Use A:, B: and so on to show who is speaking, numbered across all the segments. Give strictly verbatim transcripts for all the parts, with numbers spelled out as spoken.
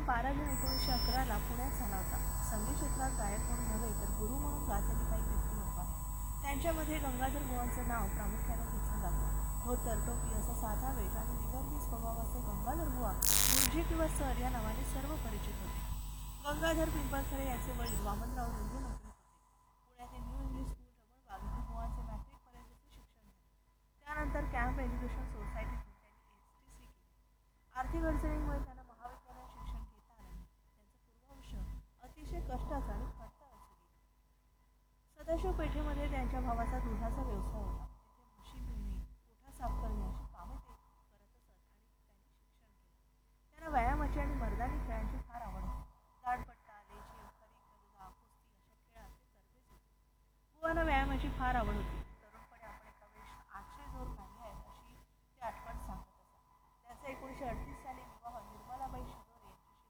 A: बारा जून एकोणीसशे अकराला पुण्यात झाला होता. संगीत क्षेत्रात गायक म्हणून नव्हे तर गुरु म्हणून गाजलेली काही व्यक्तिमत्व आहे. त्यांच्यामध्ये गंगाधर बुवांचं नाव प्रामुख्याने घेतलं जातं. धोतर टोपी असा साधा वेग आणि निगर्दी स्वभावाचे गंगाधर बुवा गुरुजी किंवा सर या नावाने सर्व परिचित होते. गंगाधर पिंपळखरे यांचे वडील वामनराव रेल्वे नोकरीत होते. पुण्यातील न्यू इंग्लिश स्कूल रमणबाग येथे बुवांचे मॅट्रिक पर्यंतचे शिक्षण झाले. त्यानंतर कॅम्प एज्युकेशन सोसायटीतून त्यांनी एस टी सी केली. आर्थिक अडचणींमुळे त्यांना महाविद्यालयात शिक्षण घेता आले नाही. त्यांचं पूर्वायुष्य अतिशय कष्टाचं आणि खडतर असं गेलं. सदाशिव पेठेमध्ये त्यांच्या भावाचा दुधाचा व्यवसाय होता. तिथे म्हशी पिळणे, कोठा साफ करणे अशी कामं ते करत असत आणि त्यांनी शिक्षण केलं. त्यांना व्यायामाची आणि मर्दानी खेळांची फार आवड होती. दांडपट्टा, लेझीम, खरी गलगा, कुस्ती अशा खेळात ते तरबेज होते. बुवांना व्यायामाची फार आवड होती. तरुणपणी आपण एका वेळेस आठशे जोर काढले आहेत अशी ते आठवण सांगत असत. त्यांचा एकोणीसशे अडतीस साली विवाह निर्मलाबाई शिरोळे यांच्याशी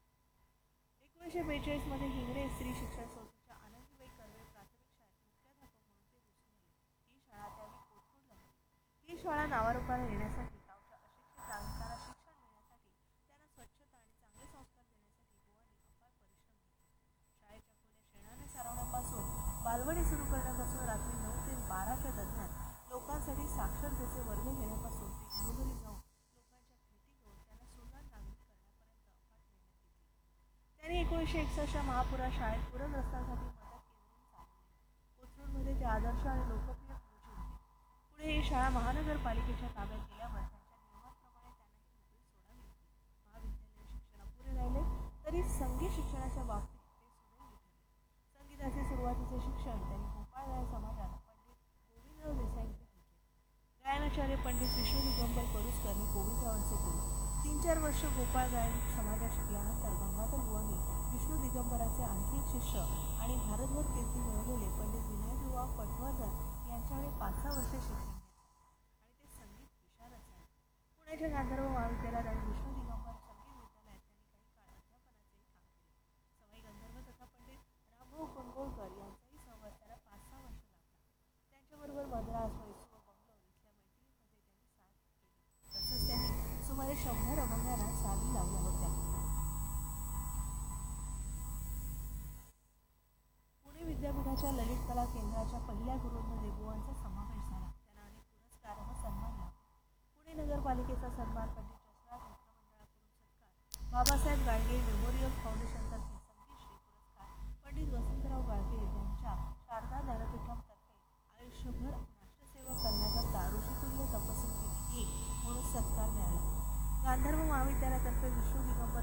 A: झाला. एकोणीसशे बेचाळीस मध्ये हिंगणे स्त्री शिक्षण संस्थेच्या आनंदीबाई कर्वे प्राथमिक शाळेत मुख्याध्यापक म्हणून ते रुजू झाले. ही शाळा त्यावेळी कोथरूडला होती. ही शाळा नावारूपाला येण्यासाठी गावच्या अशिक्षित नागरिकांना शिक्षण मिळण्यासाठी त्यांना स्वच्छता आणि चांगले संस्कार देण्यासाठी बुवांनी अपार परिश्रम घेतले. शाळेच्या खोल्या शेणाने सारवण्यापासून बालवडी सुरू करण्यापासून रात्री नऊ ते बाराच्या दरम्यान लोकांसाठी साक्षरतेचे वर्ग घेण्यापासून ते घरोघरी जाऊन लोकांच्या भेटी घेऊन त्यांना सुजाण नागरिक करण्यापर्यंत अफाट मेहनत घेतली. त्यांनी एकोणीसशे एकसष्टच्या महापुरात शाळेत पूरग्रस्तांसाठी मदत केंद्रे चालवली. कोथरूडमध्ये ते आदर्श आणि लोकप्रिय गुरुजी होते. पुढे ही शाळा महानगरपालिकेच्या ताब्यात गेल्यावर त्यांच्या नियमांप्रमाणे त्यांना ही नोकरी सोडावी लागली. महाविद्यालयीन शिक्षण अपुरे राहिले तरी संगीत शिक्षणाच्या बाबतीत ते सुडौल ठरले. संगीताचे सुरुवातीचे शिक्षण त्यांनी गोपाळ गायन समाजात पंडित गोविंदराव देसाई यांचे घेतले. गायनाचार्य पंडित विष्णू दिगंबर परुसकर हे गोविंदरावांचे गुरु. तीन चार वर्ष गोपाळ गायन समाजात शिकल्यानंतर गंगाधर बुवांनी विष्णू दिगंबराचे आणखी एक शिष्य आणि भारतभर कीर्ती मिळवलेले पंडित विनयबुवा पटवर्धन यांच्याकडे पाच सहा वर्षे शिक्षण घेतले आणि ते संगीत विशारद झाले. पुण्याच्या गांधर्व महाविद्यालयात आणि विष्णू दिगंबर संगीत विद्यालयात त्यांनी काही काळ अध्यापनाचेही काम केले. सवाई गंधर्व तथा पंडित रामभाऊ कोंडकोळकर यांचाही सहवास त्याला पाच सहा वर्ष लागला. त्यांच्याबरोबर मद्रास, मैसूर, बंगलोर इथल्या मैफिलींमध्ये त्यांनी साथ केली. तसंच त्यांनी सुमारे शंभर अभंगांना साली लावल्या होत्या. पुणे विद्यापीठाच्या ललित कला केंद्राच्या पहिल्या गुरूंमध्ये बुवांचा समावेश झाला. त्यांना अनेक पुरस्कार व सन्मान लाभले. पुणे नगरपालिकेचा सन्मान, पंडित जसराज मित्रमंडळाकडून सत्कार, बाबासाहेब गाडगे मेमोरियल फाउंडेशनतर्फे संगीतश्री पुरस्कार, पंडित वसंतराव गाडगे यांच्या शारदा ज्ञानपीठमतर्फे आयुष्यभर राष्ट्रसेवा करण्याकरता ऋषितुल्य तपस्वी केली म्हणून सत्कार मिळाला. गांधर्व महाविद्यालयातर्फे विष्णू दिगंबर